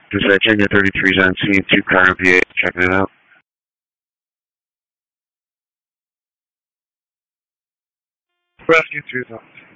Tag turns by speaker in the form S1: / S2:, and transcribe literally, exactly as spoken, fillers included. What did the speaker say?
S1: This is Virginia thirty-three on scene, two car V eight, checking it out.
S2: Rescue two thousand.